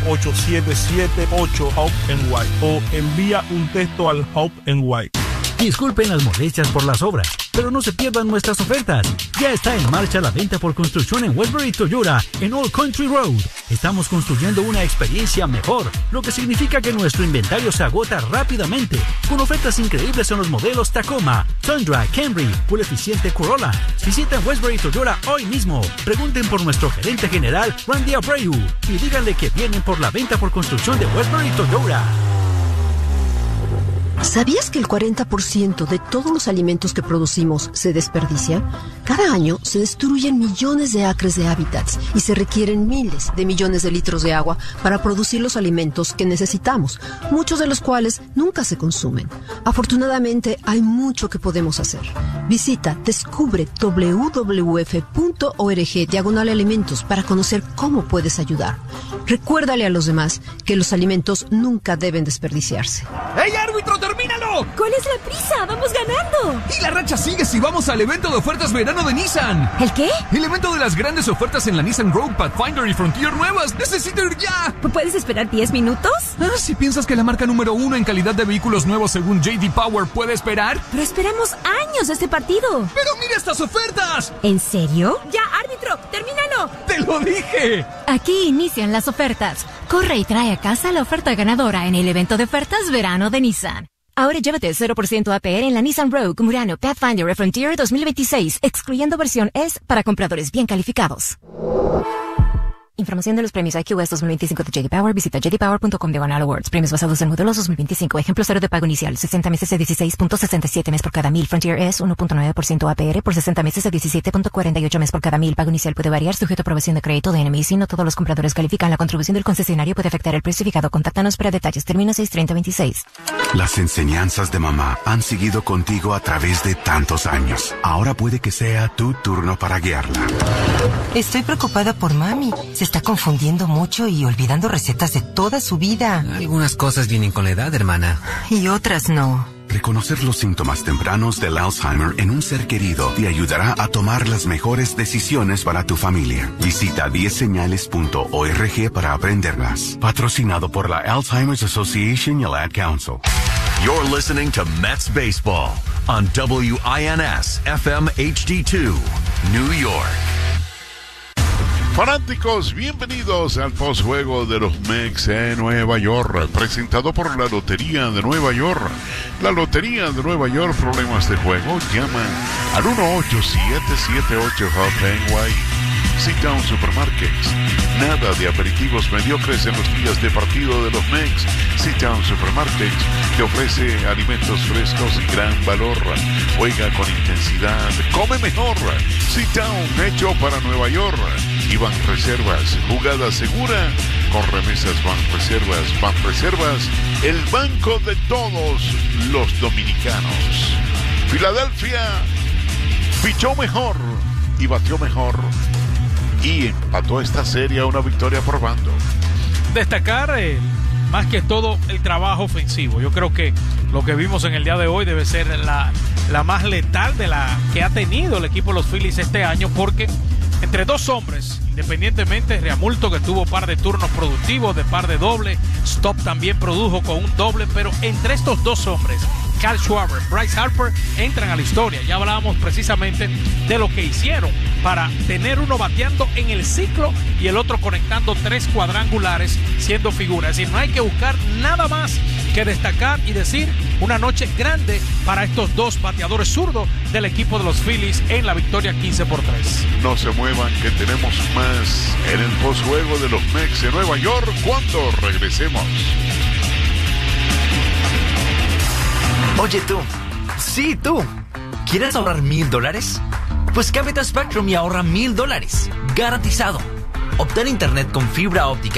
1-877-8-HOPE-NY o envía un texto al HOPE-NY. Disculpen las molestias por las obras, pero no se pierdan nuestras ofertas. Ya está en marcha la venta por construcción en Westbury Toyota, en Old Country Road. Estamos construyendo una experiencia mejor, lo que significa que nuestro inventario se agota rápidamente, con ofertas increíbles en los modelos Tacoma, Tundra, Camry o el eficiente Corolla. Visiten Westbury Toyota hoy mismo. Pregunten por nuestro gerente general, Randy Abreu, y díganle que vienen por la venta por construcción de Westbury Toyota. ¿Sabías que el 40% de todos los alimentos que producimos se desperdicia? Cada año se destruyen millones de acres de hábitats y se requieren miles de millones de litros de agua para producir los alimentos que necesitamos, muchos de los cuales nunca se consumen. Afortunadamente, hay mucho que podemos hacer. Visita descubre www.org/alimentos para conocer cómo puedes ayudar. Recuérdale a los demás que los alimentos nunca deben desperdiciarse. ¡Hey, árbitro, termínalo! ¿Cuál es la prisa? ¡Vamos ganando! Y la racha sigue si vamos al evento de ofertas verano de Nissan. ¿El qué? El evento de las grandes ofertas en la Nissan Rogue, Pathfinder y Frontier nuevas. ¡Necesito ir ya! ¿Puedes esperar 10 minutos? Si piensas que la marca número 1 en calidad de vehículos nuevos según J.D. Power puede esperar. Pero esperamos años este partido. ¡Pero mira estas ofertas! ¿En serio? ¡Ya, árbitro! ¡Termínalo! ¡Te lo dije! Aquí inician las ofertas. Corre y trae a casa la oferta ganadora en el evento de ofertas verano de Nissan. Ahora llévate 0% APR en la Nissan Rogue, Murano, Pathfinder y Frontier 2026, excluyendo versión S para compradores bien calificados. Información de los premios IQS 2025 de J.D. Power. Visita jdpower.com/awards. Premios basados en modelos 2025. Ejemplo 0 de pago inicial. 60 meses de 16.67 mes por cada 1000. Frontier es 1.9% APR por 60 meses de 17.48 mes por cada 1000. Pago inicial puede variar sujeto a aprobación de crédito de NMC. No todos los compradores califican. La contribución del concesionario puede afectar el precio fijado. Contáctanos para detalles. Término 6/30/26. Las enseñanzas de mamá han seguido contigo a través de tantos años. Ahora puede que sea tu turno para guiarla. Estoy preocupada por mami. Se está confundiendo mucho y olvidando recetas de toda su vida. Algunas cosas vienen con la edad, hermana. Y otras no. Reconocer los síntomas tempranos del Alzheimer en un ser querido te ayudará a tomar las mejores decisiones para tu familia. Visita 10señales.org para aprenderlas. Patrocinado por la Alzheimer's Association y el Ad Council. You're listening to Mets Baseball on WINS FM HD2, New York. Fanáticos, bienvenidos al postjuego de los Mets en Nueva York, presentado por la Lotería de Nueva York. La Lotería de Nueva York, problemas de juego, llama al 1-877-8-HOPE-NY. Sit Down Supermarkets. Nada de aperitivos mediocres en los días de partido de los Mets. Sit Down Supermarkets te ofrece alimentos frescos y gran valor. Juega con intensidad, come mejor. Sit Down, hecho para Nueva York. Y Banreservas, jugada segura con remesas Banreservas. Banreservas, el banco de todos los dominicanos. Filadelfia fichó mejor y batió mejor y empató esta serie a una victoria por bando. Destacar más que todo el trabajo ofensivo. Yo creo que lo que vimos en el día de hoy debe ser la más letal de la que ha tenido el equipo de los Phillies este año, porque entre dos hombres, independientemente, Realmuto, que tuvo par de turnos productivos, de par de doble, Stop también produjo con un doble, pero entre estos dos hombres, Kyle Schwarber, Bryce Harper, entran a la historia. Ya hablábamos precisamente de lo que hicieron para tener uno bateando en el ciclo y el otro conectando 3 cuadrangulares siendo figura. Es decir, no hay que buscar nada más que destacar y decir una noche grande para estos dos bateadores zurdos del equipo de los Phillies en la victoria 15-3. No se muevan, que tenemos más en el postjuego de los Mets de Nueva York cuando regresemos. Oye tú, sí tú, ¿quieres ahorrar $1,000? Pues cámbiate a Spectrum y ahorra $1,000, garantizado. Obtén internet con fibra óptica